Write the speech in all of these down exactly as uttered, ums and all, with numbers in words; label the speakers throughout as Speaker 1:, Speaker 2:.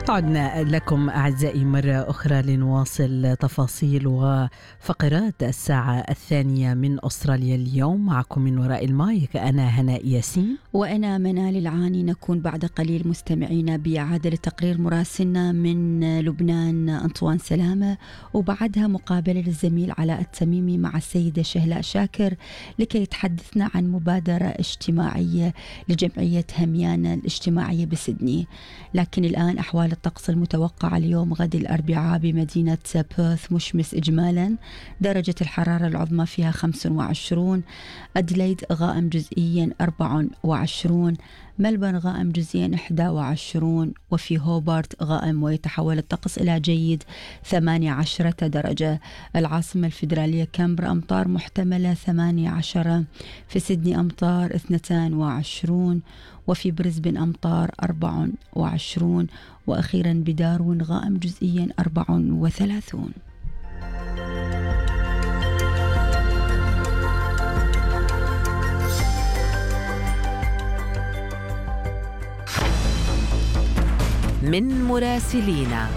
Speaker 1: عدنا لكم أعزائي مرة أخرى لنواصل تفاصيل وفقرات الساعة الثانية من أستراليا اليوم. معكم من وراء المايك أنا هناء ياسين
Speaker 2: وأنا منال العاني. نكون بعد قليل مستمعين بإعادة لتقرير مراسلنا من لبنان أنطوان سلامة، وبعدها مقابلة للزميل علاء التميمي مع السيدة شهلاء شاكر لكي يتحدثنا عن مبادرة اجتماعية لجمعية هميانا الاجتماعية بسيدني. لكن الآن أحوال الطقس المتوقع اليوم غد الأربعاء بمدينة بيرث مشمس إجمالا، درجة الحرارة العظمى فيها خمسة وعشرين، أدليد غائم جزئيا أربعة وعشرين، ملبورن غائم جزئيا إحدى وعشرين، وفي هوبارت غائم ويتحول الطقس إلى جيد ثمانية عشر درجة. العاصمة الفيدرالية كامبرا أمطار محتملة ثمانية عشر، في سيدني أمطار اثنتين وعشرين، وفي بريسبن أمطار أربعة وعشرين، وأخيرا بداروين غائم جزئيا أربعة وثلاثين.
Speaker 3: من مراسلينا.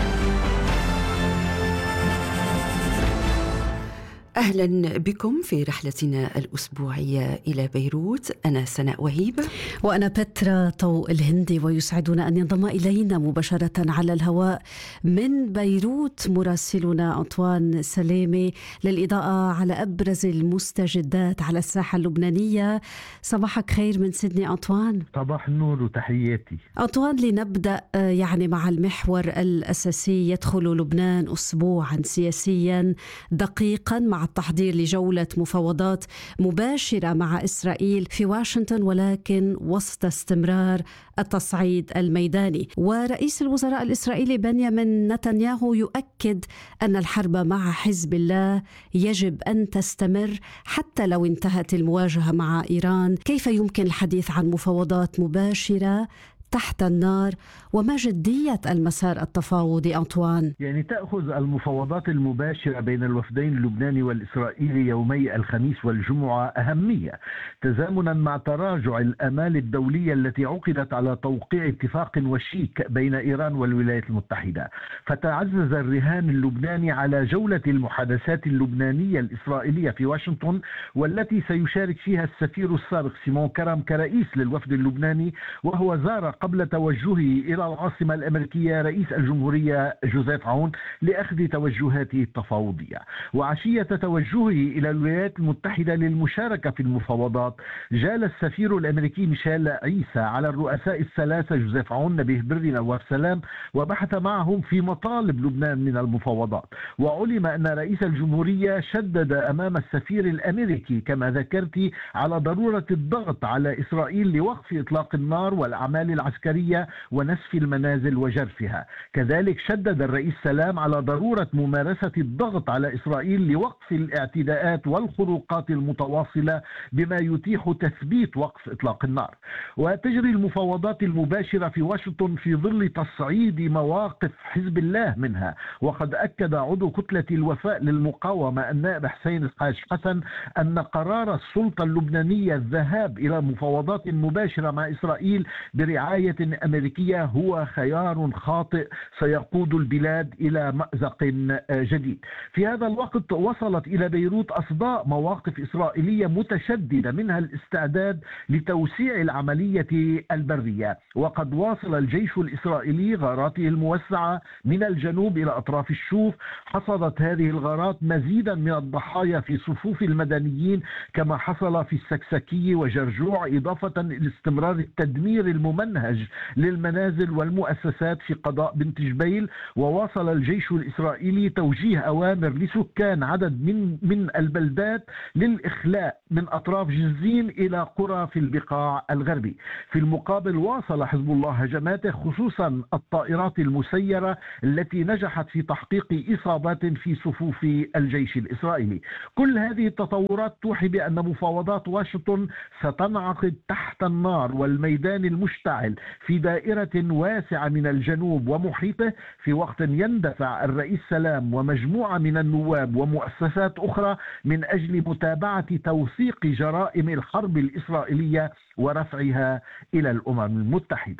Speaker 3: أهلا بكم في رحلتنا الأسبوعية إلى بيروت. أنا سناء وهيب
Speaker 4: وأنا بترا طوء الهندي، ويسعدنا أن ينضم إلينا مباشرة على الهواء من بيروت مراسلنا أنطوان سلامة للإضاءة على أبرز المستجدات على الساحة اللبنانية. صباحك خير من سيدني أنطوان.
Speaker 5: صباح النور وتحياتي.
Speaker 4: أنطوان، لنبدأ يعني مع المحور الأساسي. يدخل لبنان أسبوعا سياسيا دقيقا مع التحضير لجولة مفاوضات مباشرة مع إسرائيل في واشنطن، ولكن وسط استمرار التصعيد الميداني. ورئيس الوزراء الإسرائيلي بنيامين نتنياهو يؤكد أن الحرب مع حزب الله يجب أن تستمر حتى لو انتهت المواجهة مع إيران. كيف يمكن الحديث عن مفاوضات مباشرة تحت النار، وما جدية المسار التفاوضي أنطوان؟
Speaker 5: يعني تأخذ المفاوضات المباشرة بين الوفدين اللبناني والإسرائيلي يومي الخميس والجمعة أهمية، تزامنا مع تراجع الآمال الدولية التي عقدت على توقيع اتفاق وشيك بين إيران والولايات المتحدة. فتعزز الرهان اللبناني على جولة المحادثات اللبنانية الإسرائيلية في واشنطن، والتي سيشارك فيها السفير السابق سيمون كرم كرئيس للوفد اللبناني، وهو زار قبل توجهه إلى العاصمة الأمريكية رئيس الجمهورية جوزيف عون لأخذ توجهاته التفاوضية. وعشية توجهه إلى الولايات المتحدة للمشاركة في المفاوضات، جال السفير الأمريكي ميشيل عيسى على الرؤساء الثلاثة جوزيف عون، نبيه بري، نواف سلام، وبحث معهم في مطالب لبنان من المفاوضات. وعلم أن رئيس الجمهورية شدد أمام السفير الأمريكي كما ذكرت على ضرورة الضغط على إسرائيل لوقف إطلاق النار والأعمال العسكرية ونسف المنازل وجرفها. كذلك شدد الرئيس سلام على ضرورة ممارسة الضغط على إسرائيل لوقف الاعتداءات والخروقات المتواصلة بما يتيح تثبيت وقف إطلاق النار. وتجري المفاوضات المباشرة في واشنطن في ظل تصعيد مواقف حزب الله منها. وقد أكد عضو كتلة الوفاء للمقاومة النائب حسين الحاج حسن أن قرار السلطة اللبنانية الذهاب إلى مفاوضات مباشرة مع إسرائيل برعاية أمريكية هو خيار خاطئ سيقود البلاد إلى مأزق جديد. في هذا الوقت وصلت إلى بيروت أصداء مواقف إسرائيلية متشددة، منها الاستعداد لتوسيع العملية البرية. وقد واصل الجيش الإسرائيلي غاراته الموسعة من الجنوب إلى أطراف الشوف. حصدت هذه الغارات مزيدا من الضحايا في صفوف المدنيين كما حصل في السكسكية وجرجوع، إضافة إلى استمرار التدمير الممنهج للمنازل والمؤسسات في قضاء بنت جبيل. وواصل الجيش الإسرائيلي توجيه أوامر لسكان عدد من من البلدات للإخلاء من أطراف جزين إلى قرى في البقاع الغربي. في المقابل واصل حزب الله هجماته، خصوصا الطائرات المسيرة التي نجحت في تحقيق إصابات في صفوف الجيش الإسرائيلي. كل هذه التطورات توحي بأن مفاوضات واشنطن ستنعقد تحت النار والميدان المشتعل في دائرة واسعة من الجنوب ومحيطه، في وقت يندفع الرئيس سلام ومجموعة من النواب ومؤسسات أخرى من أجل متابعة توثيق جرائم الحرب الإسرائيلية ورفعها إلى الأمم المتحدة.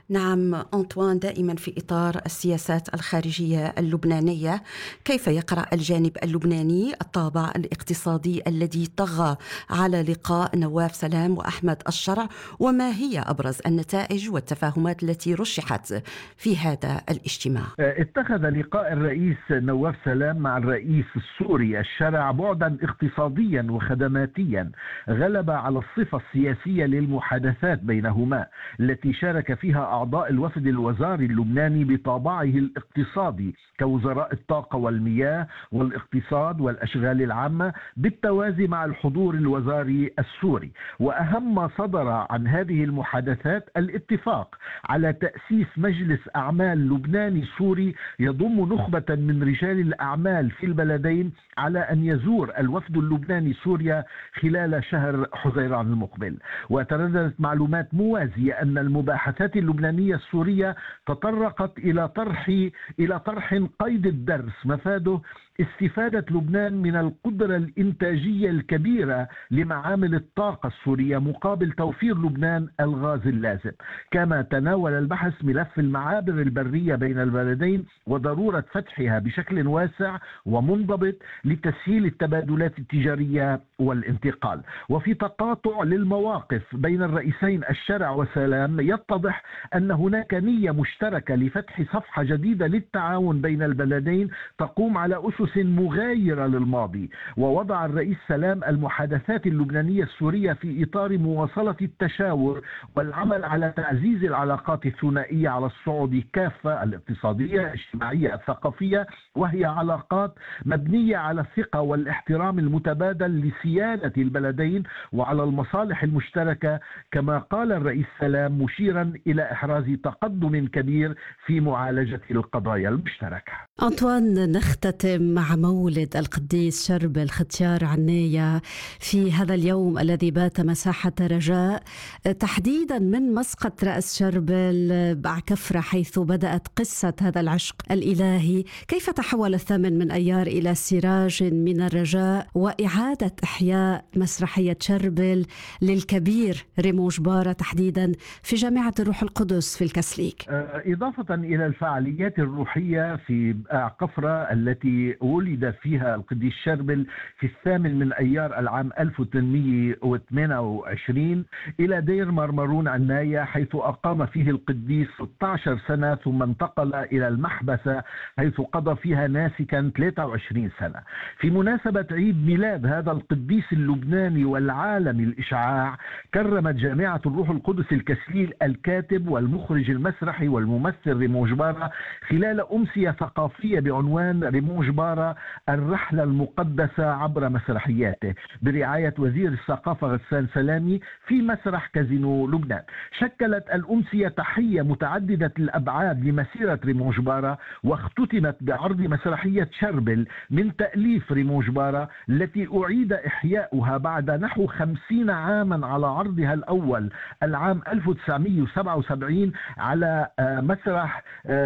Speaker 3: نعم أنطوان، دائما في إطار السياسات الخارجية اللبنانية، كيف يقرأ الجانب اللبناني الطابع الاقتصادي الذي طغى على لقاء نواف سلام وأحمد الشرع، وما هي أبرز النتائج والتفاهمات التي رشحت في هذا الاجتماع؟
Speaker 5: اتخذ لقاء الرئيس نواف سلام مع الرئيس السوري الشرع بعدا اقتصاديا وخدماتيا غلب على الصفة السياسية للمحادثات بينهما، التي شارك فيها أعضاء الوفد الوزاري اللبناني بطابعه الاقتصادي كوزراء الطاقة والمياه والاقتصاد والأشغال العامة، بالتوازي مع الحضور الوزاري السوري. وأهم ما صدر عن هذه المحادثات الاتفاق على تأسيس مجلس أعمال لبناني سوري يضم نخبة من رجال الأعمال في البلدين، على أن يزور الوفد اللبناني سوريا خلال شهر حزيران المقبل. وترددت معلومات موازية أن المباحثات اللبنانية السورية تطرقت إلى طرح إلى طرح قيد الدرس، مفاده استفادة لبنان من القدرة الإنتاجية الكبيرة لمعامل الطاقة السورية مقابل توفير لبنان الغاز اللازم. كما تناول البحث ملف المعابر البرية بين البلدين وضرورة فتحها بشكل واسع ومنضبط لتسهيل التبادلات التجارية والانتقال. وفي تقاطع للمواقف بين الرئيسين الشرع وسلام، يتضح أن هناك نية مشتركة لفتح صفحة جديدة للتعاون بين البلدين تقوم على أسس مغايرة للماضي. ووضع الرئيس سلام المحادثات اللبنانية السورية في إطار مواصلة التشاور والعمل على تعزيز العلاقات الثنائية على الصعود كافة، الاقتصادية، الاجتماعية، الثقافية، وهي علاقات مبنية على الثقة والاحترام المتبادل لسيادة البلدين وعلى المصالح المشتركة، كما قال الرئيس سلام مشيرا إلى إحراز تقدم كبير في معالجة القضايا المشتركة.
Speaker 4: أنطوان، نختتم مع مولد القديس شربل ختيار عناية في هذا اليوم الذي بات مساحة رجاء، تحديدا من مسقط رأس شربل بعكفرة، حيث بدأت قصة هذا العشق الإلهي. كيف تحول الثامن من أيار إلى سراج من الرجاء وإعادة إحياء مسرحية شربل للكبير ريمو جبارة تحديدا في جامعة الروح القدس في الكسليك؟
Speaker 5: إضافة إلى الفعاليات الروحية في عكفرة التي ولد فيها القديس شربل في الثامن من أيار العام ألف وثمانمئة وثمانية وعشرين إلى دير مرمرون عناية، حيث أقام فيه القديس ستة عشر سنة، ثم انتقل إلى المحبسة حيث قضى فيها ناسكا ثلاثة وعشرين سنة. في مناسبة عيد ميلاد هذا القديس اللبناني والعالم الإشعاع، كرمت جامعة الروح القدس الكسليل الكاتب والمخرج المسرحي والممثل ريمو جبارة خلال أمسية ثقافية بعنوان ريمو جبارة الرحلة المقدسة عبر مسرحياته، برعاية وزير الثقافة غسان سلامي في مسرح كازينو لبنان. شكلت الأمسية تحية متعددة الأبعاد لمسيرة ريمو جبارة، واختتمت بعرض مسرحية شربل من تأليف ريمو جبارة، التي أعيد إحياؤها بعد نحو خمسين عاما على عرضها الأول العام ألف وتسعمئة وسبعة وسبعين على مسرح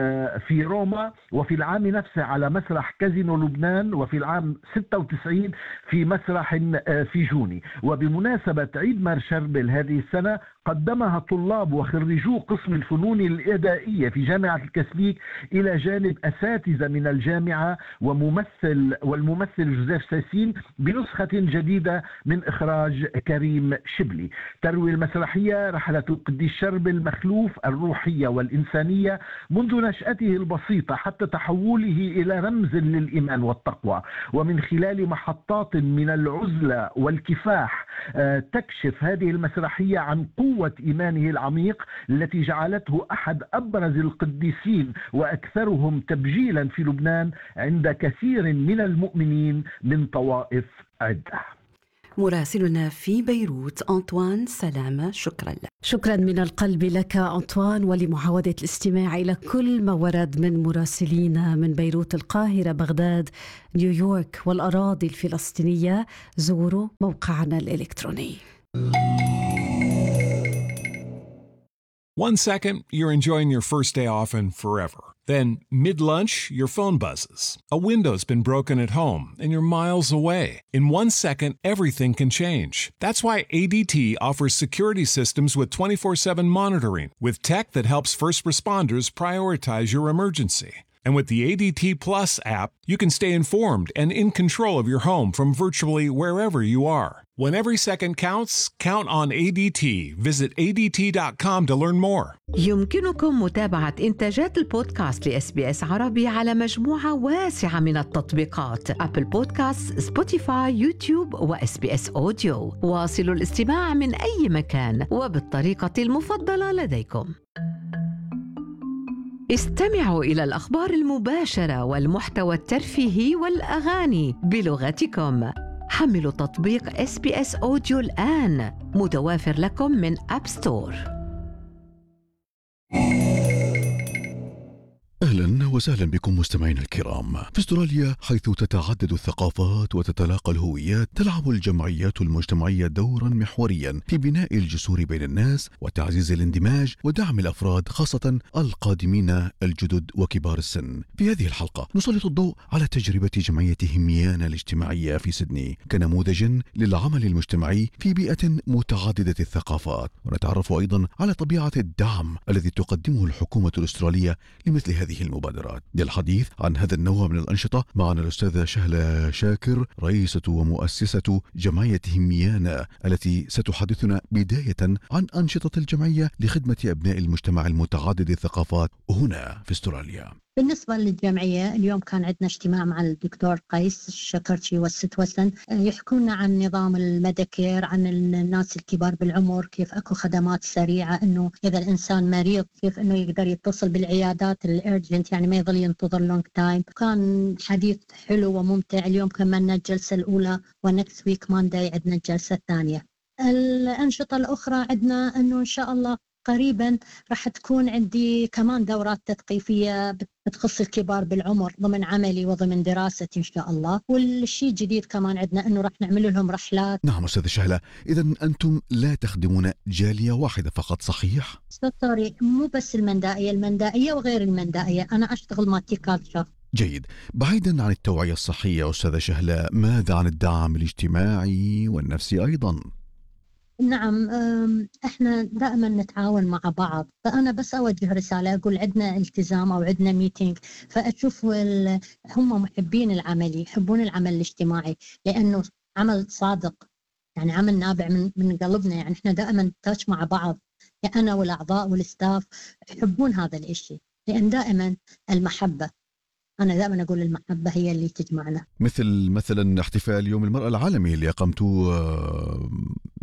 Speaker 5: في روما، وفي العام نفسه على مسرح كازينو لبنان، وفي العام ستة وتسعين في مسرح في جوني. وبمناسبة عيد مار شربل هذه السنة قدمها طلاب وخريجو قسم الفنون الإدائية في جامعة الكسليك إلى جانب أساتذة من الجامعة وممثل والممثل جوزيف ساسين بنسخة جديدة من إخراج كريم شبلي. تروي المسرحية رحلة القديس شربل مخلوف الروحية والإنسانية منذ نشأته البسيطة حتى تحوله إلى رمز للإيمان والتقوى، ومن خلال محطات من العزلة والكفاح تكشف هذه المسرحية عن قوة إيمانه العميق التي جعلته أحد أبرز القديسين وأكثرهم تبجيلا في لبنان عند كثير من المؤمنين من طوائف عدة.
Speaker 3: مراسلنا في بيروت أنطوان سلامة، شكرا لك.
Speaker 4: شكرا من القلب لك أنطوان، ولمعاودة الاستماع إلى كل ما ورد من مراسلين من بيروت، القاهرة، بغداد، نيويورك والأراضي الفلسطينية، زوروا موقعنا الإلكتروني.
Speaker 6: One second, you're enjoying your first day off and forever. Then, mid-lunch, your phone buzzes. A window's been broken at home and you're miles away. In one second, everything can change. That's why A D T offers security systems with twenty-four seven monitoring, with tech that helps first responders prioritize your emergency. And with the A D T Plus app, you can stay informed and in control of your home from virtually wherever you are. When every second counts, count on A D T. Visit A D T dot com to learn more.
Speaker 1: يمكنكم متابعة إنتاجات البودكاست لإس بي إس عربي على مجموعة واسعة من التطبيقات: أبل بودكاست، سبوتيفاي، يوتيوب، وإس بي إس أوديو. واصلوا الاستماع من أي مكان وبالطريقة المفضلة لديكم. استمعوا إلى الأخبار المباشرة والمحتوى الترفيهي والأغاني بلغتكم. حملوا تطبيق إس بي إس أوديو الآن، متوافر لكم من أب ستور.
Speaker 7: أهلا وسهلا بكم مستمعينا الكرام. في استراليا حيث تتعدد الثقافات وتتلاقى الهويات، تلعب الجمعيات المجتمعية دورا محوريا في بناء الجسور بين الناس وتعزيز الاندماج ودعم الأفراد، خاصة القادمين الجدد وكبار السن. في هذه الحلقة نسلط الضوء على تجربة جمعية هميانا الاجتماعية في سيدني كنموذج للعمل المجتمعي في بيئة متعددة الثقافات، ونتعرف أيضا على طبيعة الدعم الذي تقدمه الحكومة الأسترالية لمثل هذه المبادرات. للحديث عن هذا النوع من الأنشطة معنا الأستاذة شهلة شاكر، رئيسة ومؤسسة جمعية هميانا، التي ستحدثنا بداية عن أنشطة الجمعية لخدمة أبناء المجتمع المتعدد الثقافات هنا في استراليا.
Speaker 8: بالنسبة للجمعية، اليوم كان عندنا اجتماع مع الدكتور قيس الشكرشي والست وسن، يحكونا عن نظام الميديكير، عن الناس الكبار بالعمر، كيف اكو خدمات سريعة، انه اذا الانسان مريض كيف انه يقدر يتصل بالعيادات الارجنت، يعني ما يظل ينتظر لونج تايم. كان حديث حلو وممتع. اليوم كملنا الجلسة الاولى، ونكست ويك مانداي عندنا الجلسة الثانية. الأنشطة الأخرى عندنا أنه إن شاء الله قريبا راح تكون عندي كمان دورات تثقيفية بتخص الكبار بالعمر ضمن عملي وضمن دراستي إن شاء الله. والشيء الجديد كمان عندنا أنه راح نعمل لهم رحلات.
Speaker 7: نعم أستاذ شهلة، إذن أنتم لا تخدمون جالية واحدة فقط، صحيح؟
Speaker 8: سوري، مو بس المندائية، المندائية وغير المندائية، أنا أشتغل مالتيكالتشر.
Speaker 7: جيد. بعيدا عن التوعية الصحية أستاذة شهلة، ماذا عن الدعم الاجتماعي والنفسي أيضا؟
Speaker 8: نعم، احنا دائما نتعاون مع بعض. فانا بس اوجه رساله، اقول عندنا التزام او عندنا ميتينج، فاشوف هم محبين العمل، يحبون العمل الاجتماعي لانه عمل صادق، يعني عمل نابع من من قلبنا. يعني احنا دائما نتاش مع بعض، يعني انا والاعضاء والستاف يحبون هذا الاشي، لان دائما المحبه، أنا دائما أقول المحبة هي اللي تجمعنا.
Speaker 7: مثل مثلا احتفال يوم المرأة العالمي اللي أقمتوه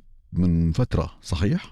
Speaker 7: من فترة، صحيح؟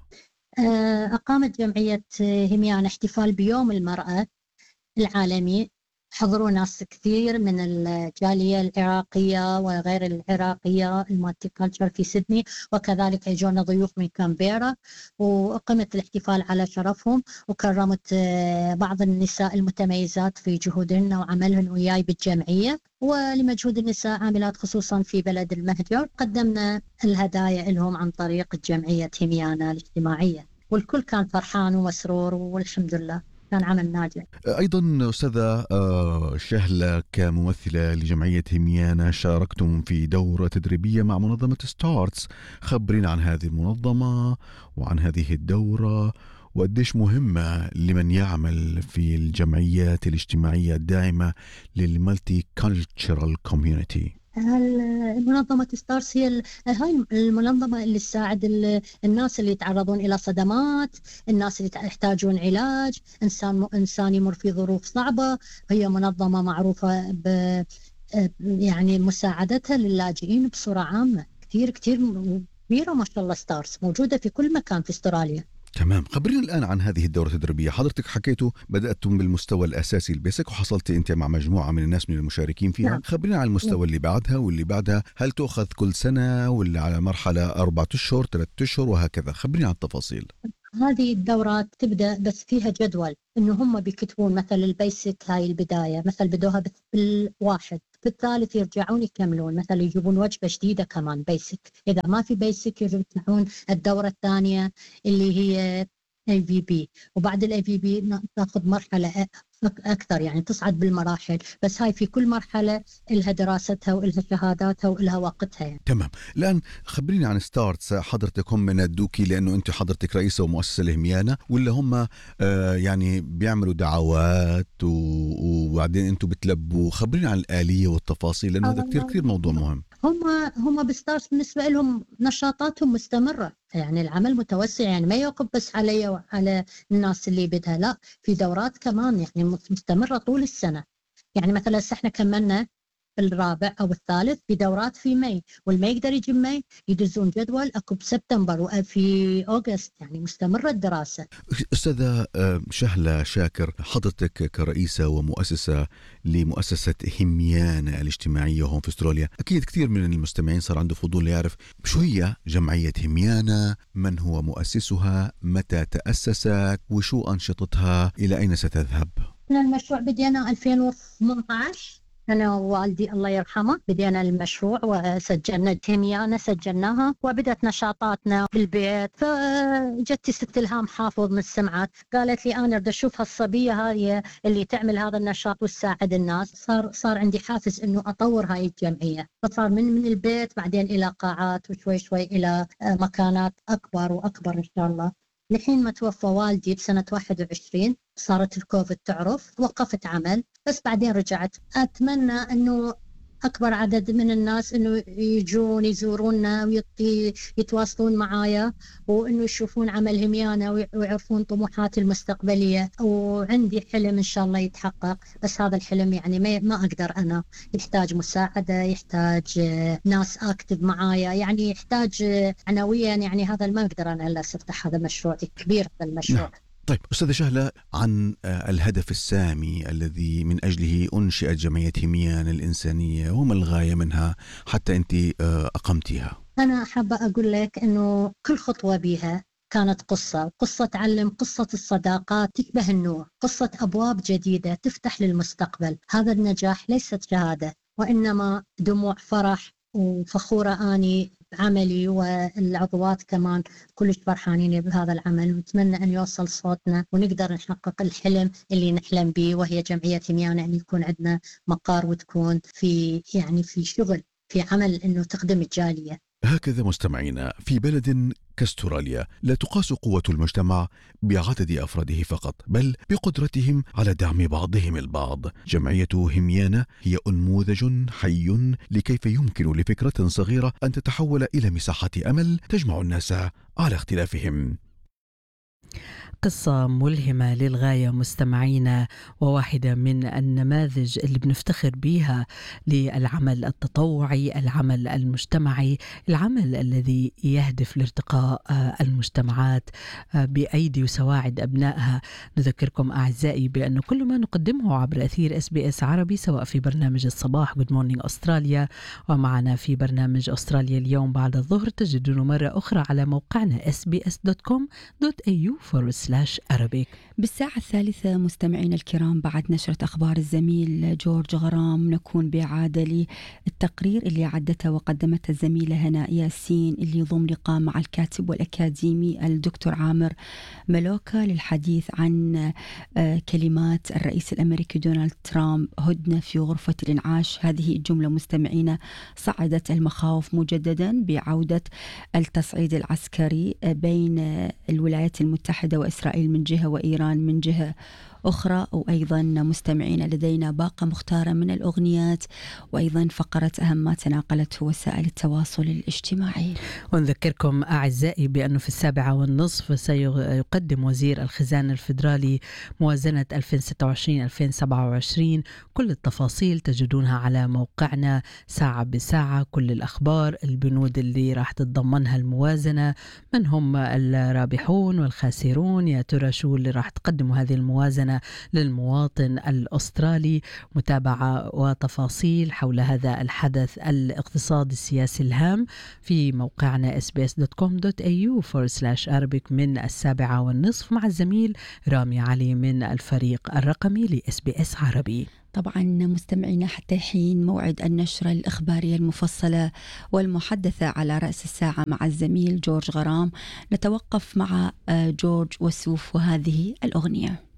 Speaker 8: أقامت جمعية هميان احتفال بيوم المرأة العالمي، حضروا ناس كثير من الجالية العراقية وغير العراقية، المالتيكالتشر في سيدني، وكذلك اجونا ضيوف من كامبيرا، وقمت الاحتفال على شرفهم، وكرمت بعض النساء المتميزات في جهودهن وعملهن وياي بالجمعية. ولمجهود النساء عاملات خصوصا في بلد المهجر قدمنا الهدايا لهم عن طريق جمعية هميانا الاجتماعية، والكل كان فرحان ومسرور والحمد لله كان عمل ناجح.
Speaker 7: أيضا أستاذة شهلة، كممثلة لجمعية هميانا شاركتم في دورة تدريبية مع منظمة ستارتس، خبرين عن هذه المنظمة وعن هذه الدورة، وقديش مهمة لمن يعمل في الجمعيات الاجتماعية الداعمة للمالتي كالتشرال كوميونيتي.
Speaker 8: المنظمة ستارز هي هاي المنظمة اللي تساعد الناس اللي يتعرضون إلى صدمات، الناس اللي يحتاجون علاج، إنسان إنسان يمر في ظروف صعبة. هي منظمة معروفة ب يعني مساعدتها للاجئين بصورة عامة، كثير كثير كبيرة ما شاء الله. ستارز موجودة في كل مكان في استراليا.
Speaker 7: تمام. خبرينا الآن عن هذه الدورة التدريبية. حضرتك حكيتوا بدأتم بالمستوى الأساسي البيسك، وحصلت أنت مع مجموعة من الناس من المشاركين فيها. نعم. خبرينا عن المستوى نعم. اللي بعدها واللي بعدها، هل تأخذ كل سنة ولا على مرحلة أربعة أشهر ثلاثة أشهر وهكذا؟ خبرينا عن التفاصيل.
Speaker 8: هذه الدورات تبدأ بس فيها جدول، إنه هم بيكتبون مثل البيسك، هاي البداية مثل بدوها بالواحد، في الثالث يرجعون يكملون، مثلا يجيبون وجبة جديدة كمان بيسك. إذا ما في بيسك يرجعون الدورة الثانية اللي هي اي في بي، وبعد الاي في بي تاخذ مرحله اكثر، يعني تصعد بالمراحل، بس هاي في كل مرحله لها دراستها ولها شهاداتها ولها وقتها يعني.
Speaker 7: تمام. الآن خبريني عن ستارتس. حضرتك هم من الدوكي لأنه أنت حضرتك رئيسة ومؤسسة الهميانة، ولا هم آه يعني بيعملوا دعوات وبعدين أنتم بتلبوا؟ خبريني عن الآلية والتفاصيل لأنه هذا كتير كتير موضوع مهم.
Speaker 8: هم هم بستارز بالنسبة لهم نشاطاتهم مستمرة، يعني العمل متوسع، يعني ما يوقف بس علي وعلى الناس اللي بدها، لا في دورات كمان يعني مستمرة طول السنة. يعني مثلا احنا كملنا الرابع أو الثالث في دورات في ماي، والما يقدر يجي ماي يدزون جدول أكو بسبتمبر وفي أوغست، يعني مستمرة الدراسة.
Speaker 7: أستاذة شهلة شاكر، حضرتك كرئيسة ومؤسسة لمؤسسة هميانة الاجتماعية هون في أستراليا، أكيد كثير من المستمعين صار عنده فضول يعرف شو هي جمعية هميانة، من هو مؤسسها، متى تأسست، وشو أنشطتها، إلى أين ستذهب؟
Speaker 8: المشروع بدينا ألفين وثمانية عشر، أنا ووالدي الله يرحمه، بدينا المشروع وسجلنا هميانة، سجلناها وبدأت نشاطاتنا بالبيت. فجت ست إلهام حافظ من السمعات قالت لي أنا بدي أشوف هالصبية هاي اللي تعمل هذا النشاط وتساعد الناس. صار صار عندي حافز إنه أطور هاي الجمعية، فصار من من البيت بعدين إلى قاعات وشوي شوي إلى مكانات أكبر وأكبر إن شاء الله. لحين ما توفى والدي بسنة واحد وعشرين صارت الكوفيد تعرف، وقفت عمل، بس بعدين رجعت. أتمنى أنه أكبر عدد من الناس أنه يجون يزورونا ويتواصلون معايا، وأنه يشوفون عمل هميانة ويعرفون طموحاتي المستقبلية. وعندي حلم إن شاء الله يتحقق، بس هذا الحلم يعني ما, ما أقدر أنا، يحتاج مساعدة، يحتاج ناس أكتب معايا، يعني يحتاج عناويا، يعني هذا ما أقدر أنا إلا أفتح هذا المشروع كبير هذا المشروع.
Speaker 7: نعم. طيب أستاذة شهلة، عن الهدف السامي الذي من أجله أنشئت جمعية هميان الإنسانية، وما الغاية منها حتى أنت أقمتيها؟
Speaker 8: أنا حابة أقول لك أنه كل خطوة بيها كانت قصة، قصة تعلم، قصة الصداقات تشبه النور، قصة أبواب جديدة تفتح للمستقبل. هذا النجاح ليست شهادة، وإنما دموع فرح، وفخورة أني بعملي، والعضوات كمان كلش فرحانين بهذا العمل. ونتمنى أن يوصل صوتنا ونقدر نحقق الحلم اللي نحلم به، وهي جمعية هميانة، أن يكون عندنا مقار وتكون في يعني في شغل، في عمل أنه تخدم الجالية.
Speaker 7: هكذا مستمعينا، في بلد كاستراليا لا تقاس قوة المجتمع بعدد أفراده فقط، بل بقدرتهم على دعم بعضهم البعض. جمعية هميانة هي أنموذج حي لكيف يمكن لفكرة صغيرة أن تتحول إلى مساحة أمل تجمع الناس على اختلافهم.
Speaker 2: قصة ملهمة للغاية مستمعينا، وواحدة من النماذج اللي بنفتخر بيها للعمل التطوعي، العمل المجتمعي، العمل الذي يهدف لارتقاء المجتمعات بأيدي وسواعد أبنائها. نذكركم أعزائي بأن كل ما نقدمه عبر أثير إس بي إس عربي، سواء في برنامج الصباح Good Morning أستراليا، ومعنا في برنامج أستراليا اليوم بعد الظهر، تجدونه مرة أخرى على موقعنا إس بي إس دوت كوم دوت إيه يو فورورد سلاش أرابيك. بالساعة الثالثة مستمعينا الكرام، بعد نشرة أخبار الزميل جورج غرام، نكون بإعادة للتقرير اللي عدته وقدمته الزميلة هناء ياسين، اللي يضم لقاء مع الكاتب والأكاديمي الدكتور عامر ملوكا للحديث عن كلمات الرئيس الأمريكي دونالد ترامب: هدنة في غرفة الإنعاش. هذه الجملة مستمعينا صعدت المخاوف مجددا بعودة التصعيد العسكري بين الولايات المتحدة وإسرائيل من جهة وإيران من جهة أخرى. وأيضا مستمعين لدينا باقة مختارة من الأغنيات، وأيضا فقرة أهم ما تناقلته وسائل التواصل الاجتماعي.
Speaker 9: ونذكركم أعزائي بأنه في السابعة والنصف سيقدم وزير الخزانة الفيدرالي موازنة ألفين وستة وعشرين ألفين وسبعة وعشرين. كل التفاصيل تجدونها على موقعنا ساعة بساعة، كل الأخبار، البنود اللي راح تتضمنها الموازنة، من هم الرابحون والخاسرون، يا ترى شو اللي راح تقدموا هذه الموازنة كان للمواطن الأسترالي. متابعة وتفاصيل حول هذا الحدث الاقتصادي السياسي الهام في موقعنا اس بي اس دوت كوم دوت اي يو فور سلاش أرابيك من السابعة والنصف مع الزميل رامي علي من الفريق الرقمي لإس بي إس عربي.
Speaker 2: طبعا مستمعينا حتى حين موعد النشرة الإخبارية المفصلة والمحدثة على رأس الساعة مع الزميل جورج غرام، نتوقف مع جورج وسوف وهذه الأغنية.